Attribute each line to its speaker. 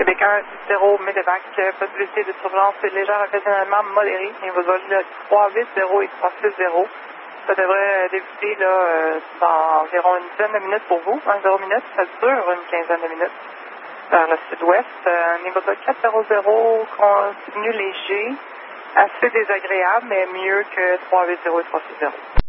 Speaker 1: Québec 1-0 Medevac, possibilité de turbulence légère occasionnellement modérée, niveau de vol 380 et 360. Ça devrait débuter là, dans environ une dizaine de minutes pour vous, 0 minutes, ça dure une quinzaine de minutes vers le sud-ouest. Niveau de vol 400, continue léger, assez désagréable, mais mieux que 380 et 360.